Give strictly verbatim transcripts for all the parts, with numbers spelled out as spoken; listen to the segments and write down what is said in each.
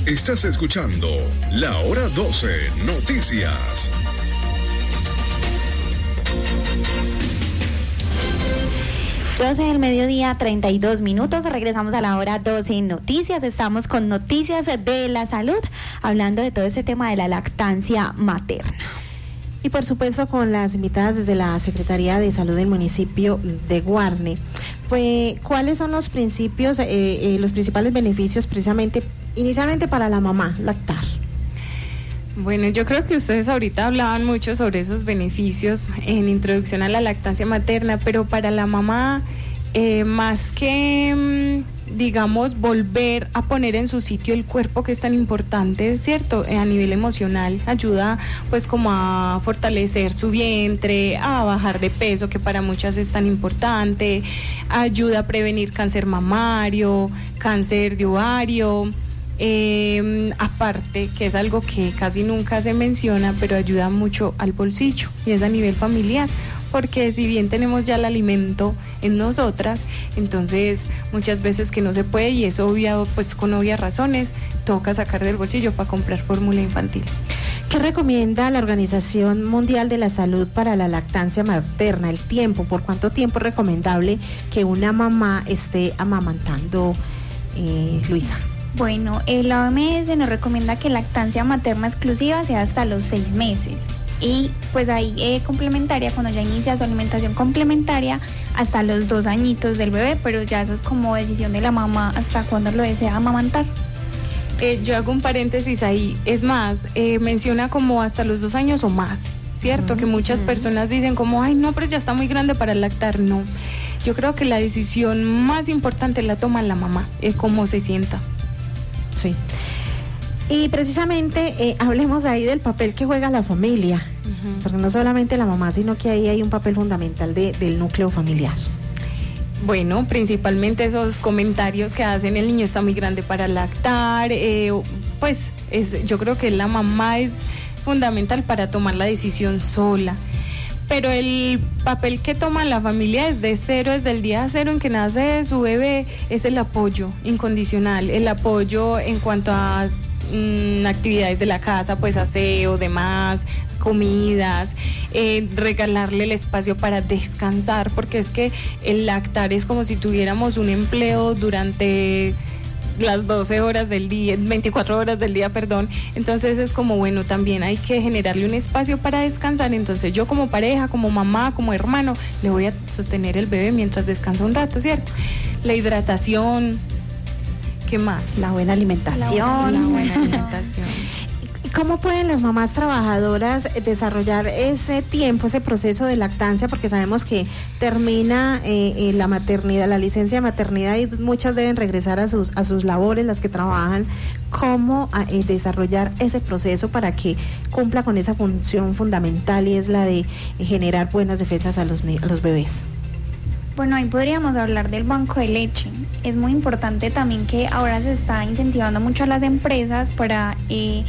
Estás escuchando La Hora doce Noticias. doce del mediodía, treinta y dos minutos. Regresamos a la hora doce Noticias. Estamos con noticias de la salud, hablando de todo ese tema de la lactancia materna. Y por supuesto con las invitadas desde la Secretaría de Salud del municipio de Guarne. Pues, ¿cuáles son los principios, eh, eh, los principales beneficios precisamente, inicialmente para la mamá, lactar? Bueno, yo creo que ustedes ahorita hablaban mucho sobre esos beneficios en introducción a la lactancia materna, pero para la mamá, eh, más que, digamos, volver a poner en su sitio el cuerpo, que es tan importante, ¿cierto? Eh, a nivel emocional, ayuda pues como a fortalecer su vientre, a bajar de peso, que para muchas es tan importante, ayuda a prevenir cáncer mamario, cáncer de ovario. Eh, aparte, que es algo que casi nunca se menciona, pero ayuda mucho al bolsillo, y es a nivel familiar, porque si bien tenemos ya el alimento en nosotras, entonces muchas veces que no se puede, y es obvio, pues con obvias razones, toca sacar del bolsillo para comprar fórmula infantil. ¿Qué recomienda la Organización Mundial de la Salud para la lactancia materna? El tiempo, ¿por cuánto tiempo es recomendable que una mamá esté amamantando, eh, Luisa? Bueno, la O M S nos recomienda que lactancia materna exclusiva sea hasta los seis meses. Y pues ahí eh, complementaria, cuando ya inicia su alimentación complementaria, hasta los dos añitos del bebé, pero ya eso es como decisión de la mamá hasta cuando lo desea amamantar. Eh, yo hago un paréntesis ahí, es más, eh, menciona como hasta los dos años o más, ¿cierto? Uh-huh. Que muchas personas dicen como, ay no, pero ya está muy grande para lactar. No, yo creo que la decisión más importante la toma la mamá, es cómo se sienta. Sí. Y precisamente eh, hablemos ahí del papel que juega la familia, uh-huh. porque no solamente la mamá, sino que ahí hay un papel fundamental de, del núcleo familiar. Bueno, principalmente esos comentarios que hacen, el niño está muy grande para lactar, eh, pues es, yo creo que la mamá es fundamental para tomar la decisión sola. Pero el papel que toma la familia desde cero, desde el día cero en que nace su bebé, es el apoyo incondicional, el apoyo en cuanto a mmm, actividades de la casa, pues aseo, demás, comidas, eh, regalarle el espacio para descansar, porque es que el lactar es como si tuviéramos un empleo durante las doce horas del día, veinticuatro horas del día, perdón. Entonces es como, bueno, también hay que generarle un espacio para descansar. Entonces yo como pareja, como mamá, como hermano, le voy a sostener el bebé mientras descansa un rato, ¿cierto? La hidratación, ¿qué más? La buena alimentación. La, la buena alimentación. ¿Cómo pueden las mamás trabajadoras desarrollar ese tiempo, ese proceso de lactancia? Porque sabemos que termina eh, eh, la maternidad, la licencia de maternidad, y muchas deben regresar a sus a sus labores, las que trabajan. ¿Cómo eh, desarrollar ese proceso para que cumpla con esa función fundamental, y es la de generar buenas defensas a los, a los bebés? Bueno, ahí podríamos hablar del banco de leche. Es muy importante también que ahora se está incentivando mucho a las empresas para... Eh,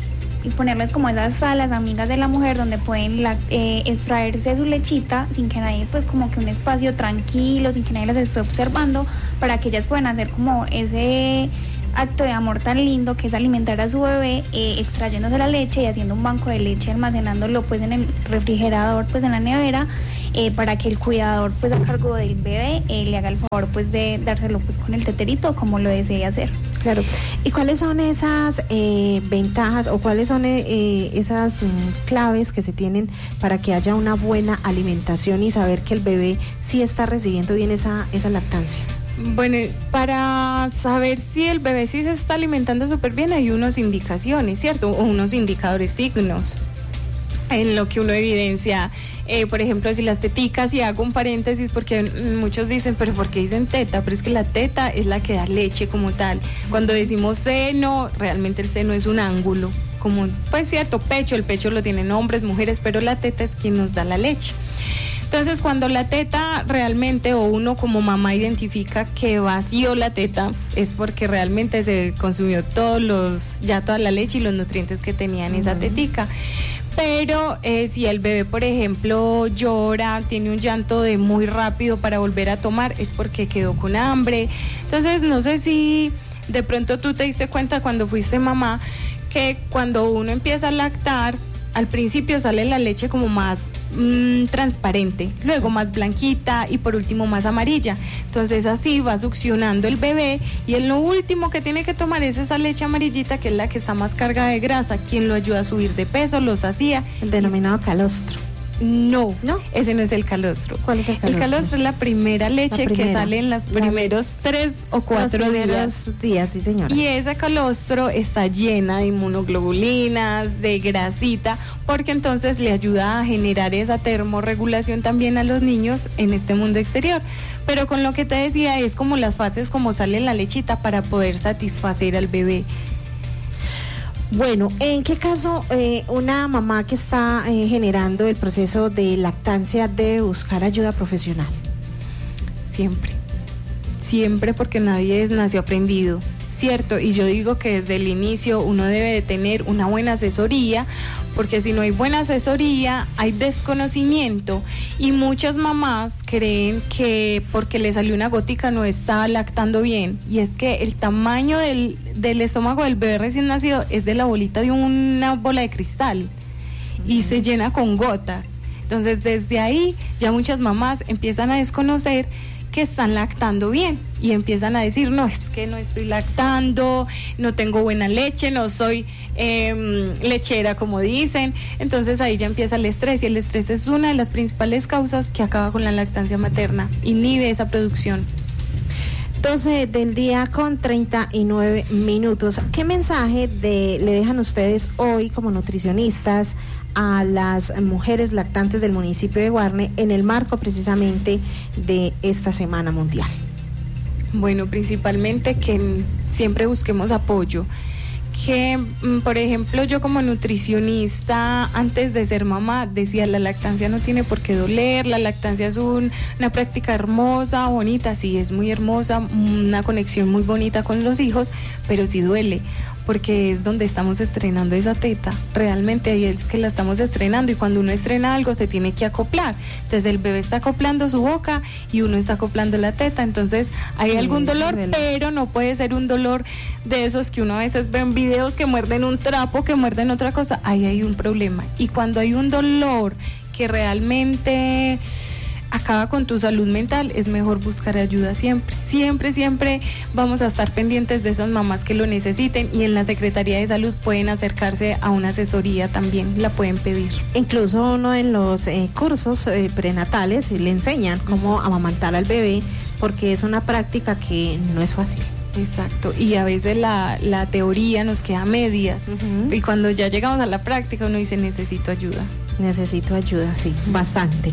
y ponerles como esas salas amigas de la mujer donde pueden la, eh, extraerse su lechita sin que nadie, pues como que un espacio tranquilo, sin que nadie las esté observando, para que ellas puedan hacer como ese acto de amor tan lindo que es alimentar a su bebé, eh, extrayéndose la leche y haciendo un banco de leche, almacenándolo pues en el refrigerador, pues en la nevera, eh, para que el cuidador pues a cargo del bebé eh, le haga el favor pues de dárselo pues con el teterito como lo desee hacer. Claro. ¿Y cuáles son esas eh, ventajas o cuáles son eh, esas mm, claves que se tienen para que haya una buena alimentación y saber que el bebé sí está recibiendo bien esa, esa lactancia? Bueno, para saber si el bebé sí se está alimentando súper bien, hay unas indicaciones, ¿cierto? O unos indicadores, signos en lo que uno evidencia, eh, por ejemplo, si las teticas, y hago un paréntesis porque muchos dicen, pero ¿por qué dicen teta? Pero es que la teta es la que da leche como tal. Cuando decimos seno, realmente el seno es un ángulo, como, pues cierto, pecho, el pecho lo tienen hombres, mujeres, pero la teta es quien nos da la leche. Entonces, cuando la teta realmente, o uno como mamá identifica que vació la teta, es porque realmente se consumió todos los, ya toda la leche y los nutrientes que tenía en esa uh-huh. tetica. Pero eh, si el bebé, por ejemplo, llora, tiene un llanto de muy rápido para volver a tomar, es porque quedó con hambre. Entonces, no sé si De pronto tú te diste cuenta cuando fuiste mamá que cuando uno empieza a lactar, al principio sale la leche como más mmm, transparente, luego más blanquita y por último más amarilla. Entonces así va succionando el bebé y él lo último que tiene que tomar es esa leche amarillita, que es la que está más cargada de grasa, quien lo ayuda a subir de peso, lo sacía. El denominado calostro. No, ¿No? ese no es el calostro. ¿Cuál es el calostro? El calostro es la primera leche La primera. que sale en los primeros La... tres o cuatro los días. días, sí señora. Y ese calostro está llena de inmunoglobulinas, de grasita, porque entonces le ayuda a generar esa termorregulación también a los niños en este mundo exterior. Pero con lo que te decía es como las fases como sale la lechita para poder satisfacer al bebé. Bueno, ¿en qué caso eh, una mamá que está eh, generando el proceso de lactancia debe buscar ayuda profesional? Siempre, siempre, porque nadie es nació aprendido, ¿cierto? Y yo digo que desde el inicio uno debe de tener una buena asesoría, porque si no hay buena asesoría, hay desconocimiento y muchas mamás creen que porque le salió una gótica no está lactando bien, y es que el tamaño del, del estómago del bebé recién nacido es de la bolita de una bola de cristal y se llena con gotas. Entonces desde ahí ya muchas mamás empiezan a desconocer que están lactando bien y empiezan a decir, no, es que no estoy lactando, no tengo buena leche, no soy eh, lechera como dicen. Entonces ahí ya empieza el estrés, y el estrés es una de las principales causas que acaba con la lactancia materna, inhibe esa producción. doce del día con treinta y nueve minutos. ¿Qué mensaje de, le dejan ustedes hoy como nutricionistas a las mujeres lactantes del municipio de Guarne en el marco precisamente de esta Semana Mundial? Bueno, principalmente que siempre busquemos apoyo. Que, por ejemplo, yo como nutricionista, antes de ser mamá, decía, la lactancia no tiene por qué doler, la lactancia es un, una práctica hermosa, bonita, sí, es muy hermosa, una conexión muy bonita con los hijos, pero sí duele, porque es donde estamos estrenando esa teta, realmente ahí es que la estamos estrenando, y cuando uno estrena algo se tiene que acoplar, entonces el bebé está acoplando su boca y uno está acoplando la teta, entonces hay sí, algún dolor, duele. Pero no puede ser un dolor de esos que uno a veces ve en videos que muerden un trapo, que muerden otra cosa, ahí hay un problema, y cuando hay un dolor que realmente acaba con tu salud mental, es mejor buscar ayuda siempre, siempre, siempre vamos a estar pendientes de esas mamás que lo necesiten, y en la Secretaría de Salud pueden acercarse a una asesoría también, la pueden pedir. Incluso uno en los eh, cursos eh, prenatales le enseñan cómo amamantar al bebé, porque es una práctica que no es fácil. Exacto, y a veces la, la teoría nos queda a medias, uh-huh. y cuando ya llegamos a la práctica uno dice, necesito ayuda. Necesito ayuda, sí, bastante.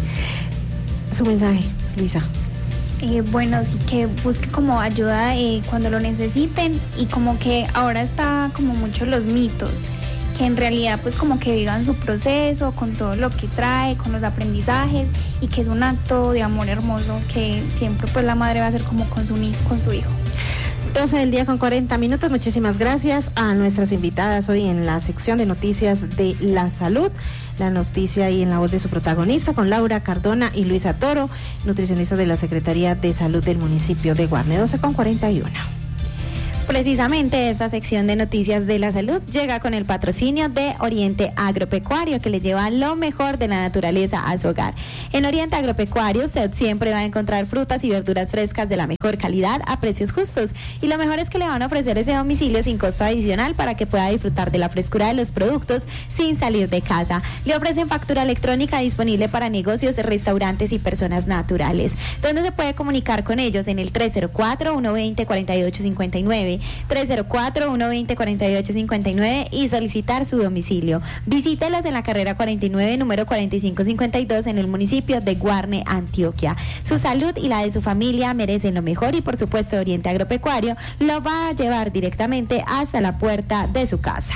Su mensaje, Luisa. Eh, bueno, sí, que busque como ayuda eh, cuando lo necesiten, y como que ahora está como mucho los mitos, que en realidad pues como que vivan su proceso con todo lo que trae, con los aprendizajes, y que es un acto de amor hermoso que siempre pues la madre va a hacer como con su, con su hijo. doce del día con cuarenta minutos, muchísimas gracias a nuestras invitadas hoy en la sección de noticias de la salud, la noticia ahí en la voz de su protagonista, con Laura Cardona y Luisa Toro, nutricionistas de la Secretaría de Salud del municipio de Guarne. Doce con cuarenta y uno. Precisamente esta sección de noticias de la salud llega con el patrocinio de Oriente Agropecuario, que le lleva lo mejor de la naturaleza a su hogar. En Oriente Agropecuario usted siempre va a encontrar frutas y verduras frescas de la mejor calidad a precios justos, y lo mejor es que le van a ofrecer ese domicilio sin costo adicional para que pueda disfrutar de la frescura de los productos sin salir de casa. Le ofrecen factura electrónica disponible para negocios, restaurantes y personas naturales, donde se puede comunicar con ellos en el tres cero cuatro, uno veinte, cuarenta y ocho cincuenta y nueve, tres cero cuatro, uno veinte, cuarenta y ocho cincuenta y nueve, y solicitar su domicilio. Visítelos en la carrera cuarenta y nueve, número cuarenta y cinco cincuenta y dos, en el municipio de Guarne, Antioquia. Su salud y la de su familia merecen lo mejor, y por supuesto Oriente Agropecuario lo va a llevar directamente hasta la puerta de su casa.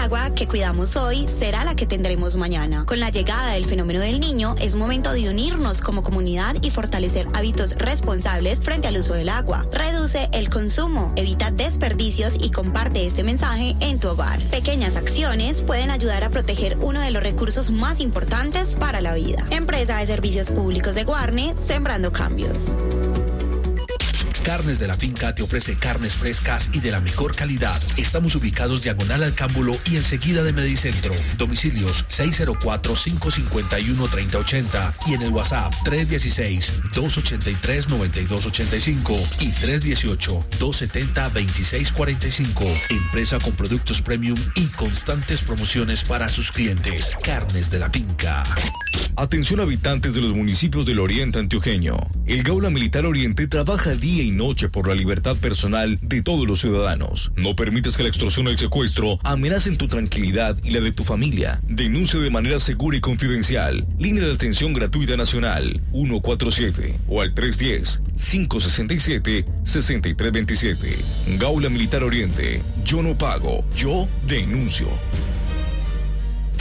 agua que cuidamos hoy será la que tendremos mañana. Con la llegada del fenómeno del Niño, es momento de unirnos como comunidad y fortalecer hábitos responsables frente al uso del agua. Reduce el consumo, evita desperdicios y comparte este mensaje en tu hogar. Pequeñas acciones pueden ayudar a proteger uno de los recursos más importantes para la vida. Empresa de Servicios Públicos de Guarne, sembrando cambios. Carnes de la Finca te ofrece carnes frescas y de la mejor calidad. Estamos ubicados diagonal al Cámbulo y enseguida de Medicentro. Domicilios seis cero cuatro, cinco cinco uno, tres cero ocho cero y en el WhatsApp tres uno seis, dos ocho tres, nueve dos ocho cinco y tres uno ocho, dos siete cero, dos seis cuatro cinco. Empresa con productos premium y constantes promociones para sus clientes. Carnes de la Finca. Atención habitantes de los municipios del Oriente Antioqueño. El Gaula Militar Oriente trabaja día y noche por la libertad personal de todos los ciudadanos. No permitas que la extorsión o el secuestro amenacen tu tranquilidad y la de tu familia. Denuncia de manera segura y confidencial. Línea de atención gratuita nacional ciento cuarenta y siete o al tres uno cero, cinco seis siete, seis tres dos siete. Gaula Militar Oriente. Yo no pago, yo denuncio.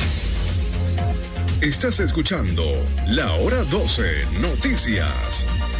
Estás escuchando La Hora doce Noticias.